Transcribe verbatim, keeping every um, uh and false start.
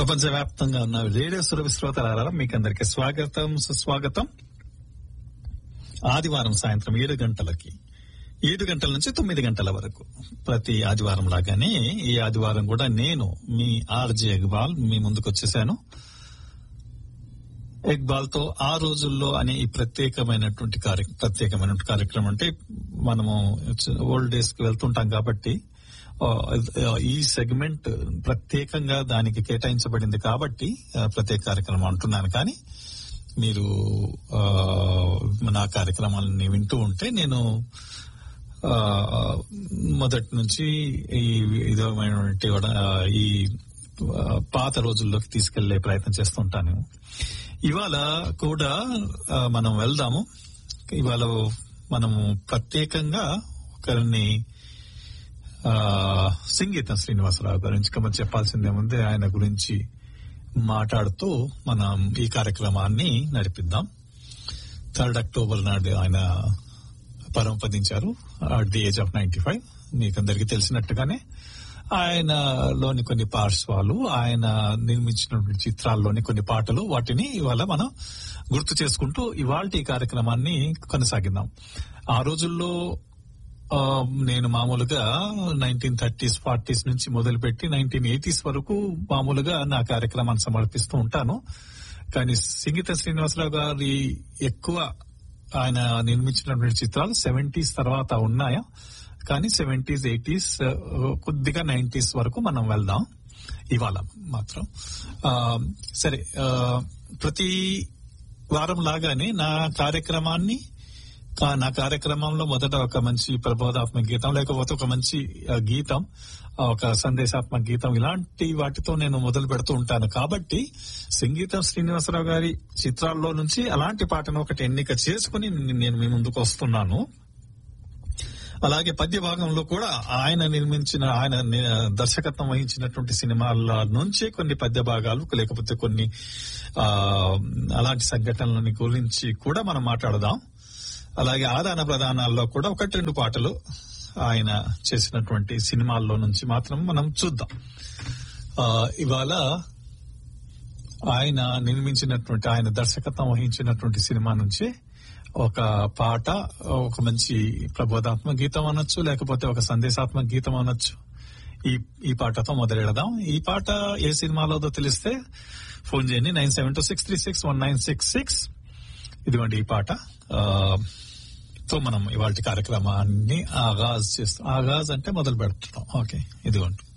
ప్రపంచవ్యాప్తంగా ఉన్న రేడియో సురభి శ్రోతలారా మీకు అందరికీ స్వాగతం సుస్వాగతం. ఆదివారం సాయంత్రం ఏడు గంటలకి ఏడు గంటల నుంచి తొమ్మిది గంటల వరకు ప్రతి ఆదివారం లాగానే ఈ ఆదివారం కూడా నేను మీ ఆర్జే ఇక్బాల్ మీ ముందుకు వచ్చేసాను. ఇక్బాల్ తో ఆ రోజుల్లో అనే ఈ ప్రత్యేకమైనటువంటి కార్య ప్రత్యేకమైనటువంటి కార్యక్రమం అంటే మనము ఓల్డ్ డేస్ కి వెళ్తుంటాం కాబట్టి ఈ సెగ్మెంట్ ప్రత్యేకంగా దానికి కేటాయించబడింది కాబట్టి ప్రత్యేక కార్యక్రమం అంటున్నాను. కానీ మీరు నా కార్యక్రమాలని వింటూ ఉంటే నేను మొదటి నుంచి ఈ విధమైనటువంటి ఈ పాత రోజుల్లోకి తీసుకెళ్లే ప్రయత్నం చేస్తుంటాను. ఇవాళ కూడా మనం వెళ్దాము. ఇవాళ మనము ప్రత్యేకంగా ఒకరిని సంగీతం శ్రీనివాసరావు గురించి మనం చెప్పాల్సిందే ముందే ఆయన గురించి మాట్లాడుతూ మనం ఈ కార్యక్రమాన్ని నడిపిద్దాం. థర్డ్ అక్టోబర్ నాడు ఆయన పరమపదించారు at the age of ninety five. మీకందరికీ తెలిసినట్టుగానే ఆయనలోని కొన్ని పార్శ్వాలు, ఆయన నిర్మించినటువంటి చిత్రాల్లోని కొన్ని పాటలు, వాటిని ఇవాళ మనం గుర్తు చేసుకుంటూ ఇవాళ ఈ కార్యక్రమాన్ని కొనసాగిద్దాం. ఆ రోజుల్లో నేను మామూలుగా నైన్టీన్ థర్టీస్ ఫార్టీస్ నుంచి మొదలుపెట్టి నైన్టీన్ ఎయిటీస్ వరకు మామూలుగా నా కార్యక్రమాన్ని సమర్పిస్తూ ఉంటాను. కానీ సంగీత శ్రీనివాసరావు గారి ఎక్కువ ఆయన నిర్మించినటువంటి చిత్రాలు సెవెంటీస్ తర్వాత ఉన్నాయా, కానీ సెవెంటీస్ ఎయిటీస్ కొద్దిగా నైన్టీస్ వరకు మనం వెళ్దాం ఇవాళ మాత్రం. సరే, ప్రతి వారం లాగానే నా కార్యక్రమాన్ని నా కార్యక్రమంలో మొదట ఒక మంచి ప్రబోధాత్మక గీతం, లేకపోతే ఒక మంచి గీతం, ఒక సందేశాత్మక గీతం, ఇలాంటి వాటితో నేను మొదలు పెడుతూ ఉంటాను. కాబట్టి సంగీతం శ్రీనివాసరావు గారి చిత్రాల్లో నుంచి అలాంటి పాటను ఒకటి ఎన్నిక చేసుకుని నేను మీ ముందుకు వస్తున్నాను. అలాగే పద్య భాగంలో కూడా ఆయన నిర్మించిన, ఆయన దర్శకత్వం వహించినటువంటి సినిమాల నుంచి కొన్ని పద్య భాగాలు, లేకపోతే కొన్ని ఆ అలాంటి సంఘటనల గురించి కూడా మనం మాట్లాడదాం. అలాగే ఆదాన ప్రదానాల్లో కూడా ఒకటి రెండు పాటలు ఆయన చేసినటువంటి సినిమాల్లో నుంచి మాత్రం మనం చూద్దాం. ఇవాళ ఆయన నిర్మించినటువంటి, ఆయన దర్శకత్వం వహించినటువంటి సినిమా నుంచి ఒక పాట, ఒక మంచి ప్రబోధాత్మక గీతం అనొచ్చు, లేకపోతే ఒక సందేశాత్మక గీతం అనొచ్చు. ఈ ఈ పాటతో మొదలెడదాం. ఈ పాట ఏ సినిమాలోదో తెలిస్తే ఫోన్ చేయండి, nine seven two six three six one nine six six. ఇదిగోండి ఈ పాట తో మనం ఇవాళ కార్యక్రమాన్ని ఆగాజ్ చేస్తాం. ఆగాజ్ అంటే మొదలు పెడుతున్నాం. ఓకే, ఇదిగోండి.